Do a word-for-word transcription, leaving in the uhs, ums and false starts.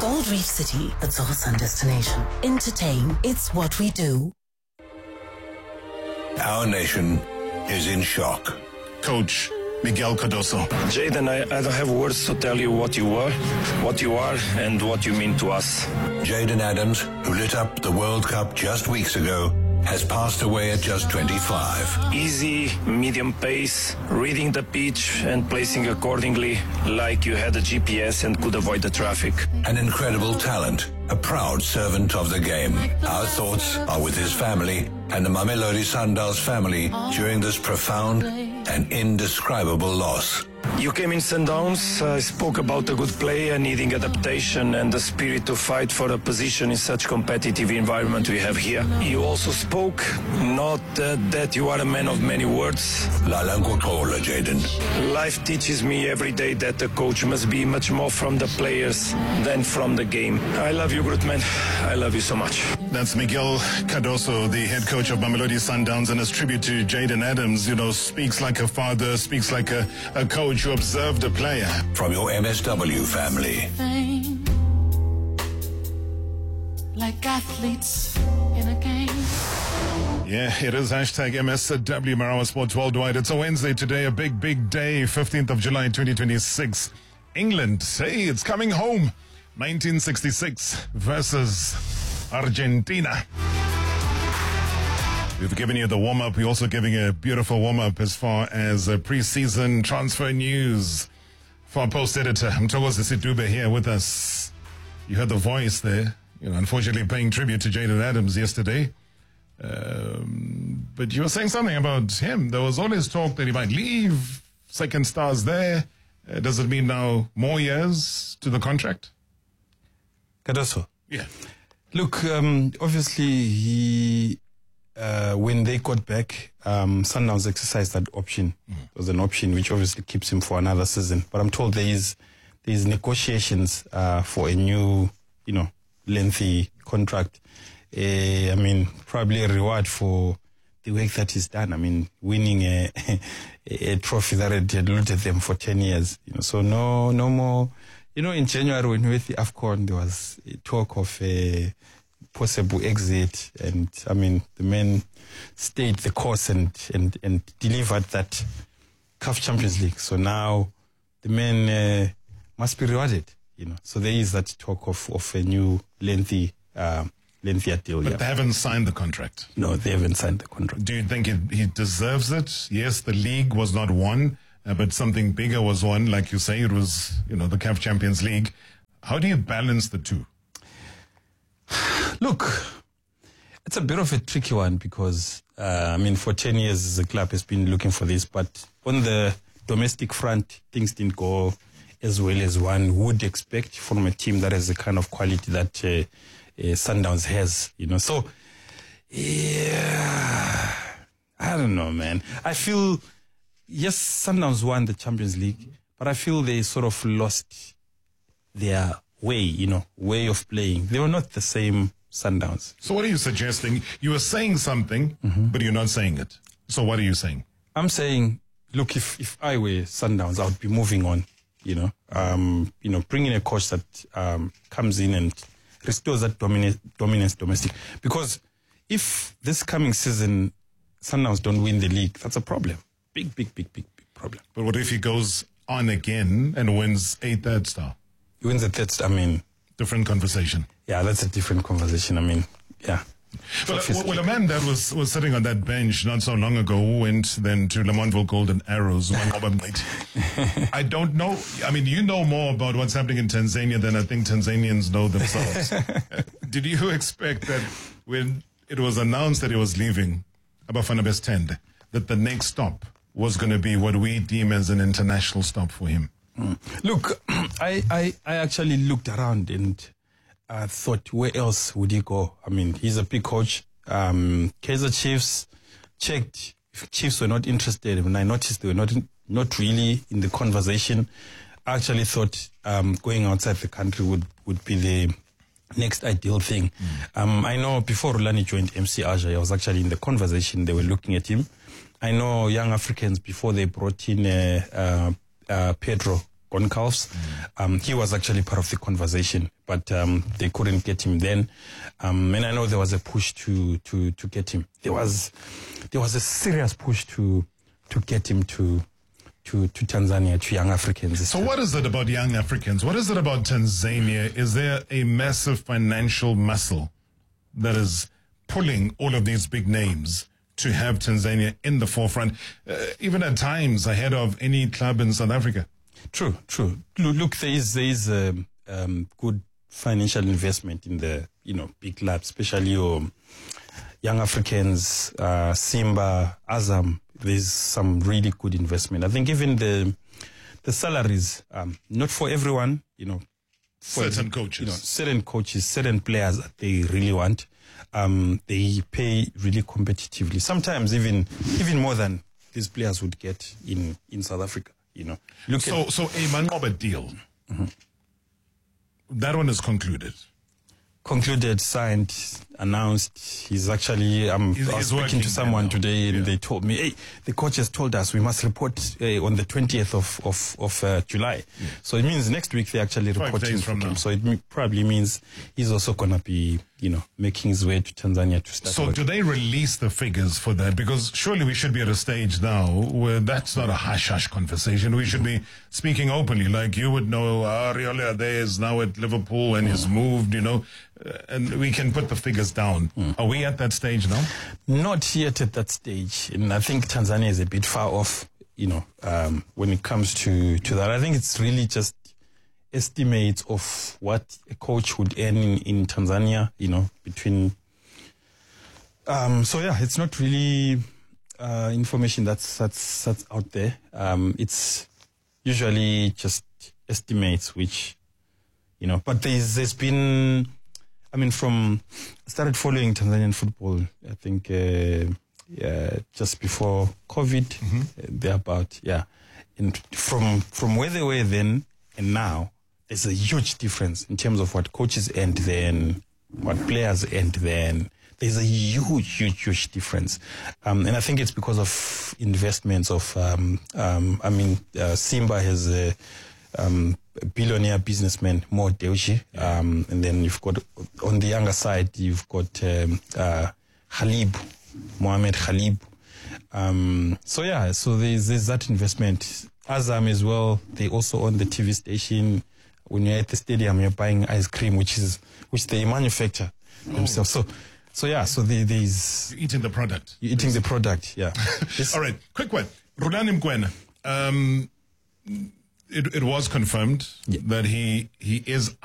Gold Reef City, it's our sun destination. Entertain, it's what we do. Our nation is in shock. Coach Miguel Cardoso. Jayden, I, I don't have words to tell you what you were, what you are, and what you mean to us. Jayden Adams, who lit up the World Cup just weeks ago, has passed away at just twenty-five. Easy, medium pace, reading the pitch and placing accordingly, like you had a G P S and could avoid the traffic. An incredible talent, a proud servant of the game. Our thoughts are with his family and the Mamelodi Sundowns family during this profound and indescribable loss. You came in Sundowns, uh, spoke about a good player needing adaptation and the spirit to fight for a position in such competitive environment we have here. You also spoke, not uh, that you are a man of many words. Jayden. Life teaches me every day that a coach must be much more from the players than from the game. I love you, Grootman. I love you so much. That's Miguel Cardoso, the head coach of Mamelodi Sundowns, and his tribute to Jayden Adams, you know, speaks like a father, speaks like a, a coach who observed a player. From your M S W family. Like athletes in a game. Yeah, it is hashtag M S W Marawa Sports Worldwide. It's a Wednesday today, a big, big day, fifteenth of July, twenty twenty-six. England, hey, it's coming home. nineteen sixty-six versus Argentina. We've given you the warm-up. We're also giving a beautiful warm-up as far as uh, pre-season transfer news. For our post-editor, Mthokozi Sidube here with us. You heard the voice there. You know, unfortunately paying tribute to Jayden Adams yesterday. Um, but you were saying something about him. There was always talk that he might leave. Second star's there. Uh, does it mean now more years to the contract? Cardoso. Yeah. Look, um, obviously, he, uh, when they got back, um, Sundowns exercised that option. Mm. It was an option which obviously keeps him for another season. But I'm told there is there is negotiations uh, for a new, you know, lengthy contract. Uh, I mean, probably a reward for the work that he's done. I mean, winning a, a trophy that had eluded them for ten years. You know, so no, no more. You know, in January when we were with the AFCON, there was talk of a possible exit, and I mean, the man stayed the course and and and delivered that C A F Champions League. So now the man uh, must be rewarded. You know, so there is that talk of of a new lengthy. Uh, lengthier deal. But yeah. They haven't signed the contract. No, they haven't signed the contract. Do you think he, he deserves it? Yes, the league was not won, uh, but something bigger was won. Like you say, it was, you know, the C A F Champions League. How do you balance the two? Look, it's a bit of a tricky one because, uh, I mean, for ten years, the club has been looking for this, but on the domestic front, things didn't go as well as one would expect from a team that has the kind of quality that uh, Uh, Sundowns has, you know. So, yeah, I don't know, man. I feel, yes, Sundowns won the Champions League, but I feel they sort of lost their way, you know, way of playing. They were not the same Sundowns. So what are you suggesting? You were saying something, mm-hmm. but you're not saying it. So what are you saying? I'm saying, look, if, if I were Sundowns, I would be moving on, you know. Um, you know, bringing a coach that um, comes in and restores that dominance, dominance domestic. Because if this coming season Sundowns don't win the league, that's a problem. Big, big, big, big, big problem. But what if he goes on again and wins a third star? He wins a third star, I mean... Different conversation. Yeah, that's a different conversation. I mean, yeah. Well, well, well, a man that was, was sitting on that bench not so long ago who went then to Lamontville Golden Arrows. I don't know. I mean, you know more about what's happening in Tanzania than I think Tanzanians know themselves. Did you expect that when it was announced that he was leaving Abafana Bestend, that the next stop was going to be what we deem as an international stop for him? Mm. Look, I, I, I actually looked around and I thought, where else would he go? I mean, he's a big coach. Um, Kaizer Chiefs checked if Chiefs were not interested. When I noticed they were not in, not really in the conversation, I actually thought um, going outside the country would, would be the next ideal thing. Mm. Um, I know before Rulani joined M C Aja, I was actually in the conversation. They were looking at him. I know young Africans before they brought in uh, uh, uh, Pedro Goncalves. Mm. Um, he was actually part of the conversation, but um, they couldn't get him then. Um, and I know there was a push to to to get him. There was there was a serious push to to get him to to to Tanzania, to young Africans. So what is it about young Africans? What is it about Tanzania? Is there a massive financial muscle that is pulling all of these big names to have Tanzania in the forefront, uh, even at times ahead of any club in South Africa? True, true. Look, there is there is um, um, good financial investment in the you know big clubs, especially um, young Africans, uh, Simba, Azam. There's some really good investment. I think even the the salaries, um, not for everyone, you know, for certain coaches, you know, certain coaches, certain players that they really want. Um, they pay really competitively. Sometimes even even more than these players would get in, in South Africa. You know. Look so at, so a Manqoba deal. Mm-hmm. That one is concluded. Concluded, signed, announced. He's actually. Um, he's, I was he's speaking to someone today, and yeah. they told me, "Hey, the coaches told us we must report uh, on the twentieth of of, of uh, July." Yeah. So it means next week they actually Five reporting days from him. now. So it m- probably means he's also gonna be, you know, making his way to Tanzania to start. So working. do they release the figures for that? Because surely we should be at a stage now where that's not a hush hush conversation. We should be speaking openly, like you would know. Ariola there is now at Liverpool and he's moved, you know, uh, and we can put the figures down. Mm. Are we at that stage now? Not yet at that stage, and I think Tanzania is a bit far off, you know, um, when it comes to, to that. I think it's really just estimates of what a coach would earn in, in Tanzania, you know, between... Um, so, yeah, it's not really uh, information that's, that's, that's out there. Um, it's usually just estimates, which, you know, but there's, there's been... I mean, from I started following Tanzanian football, I think, uh, yeah, just before COVID, mm-hmm. uh, thereabout, yeah. And from from where they were then and now, there's a huge difference in terms of what coaches earned then, what players earned then. There's a huge, huge, huge difference. Um, and I think it's because of investments of, um, um, I mean, uh, Simba has a um, billionaire businessman, Mo Dewji. Um, and then you've got, on the younger side, you've got um, uh, Khalib, Mohamed Khalib. Um, so yeah, so there's, there's that investment. Azam as well, they also own the T V station. When you're at the stadium, you're buying ice cream, which is which they manufacture oh. themselves. So, so yeah, so there, there's... You're eating the product. You're eating the product, yeah. All right, quick one. Rulani Mokwena, um, it, it was confirmed yeah. that he he is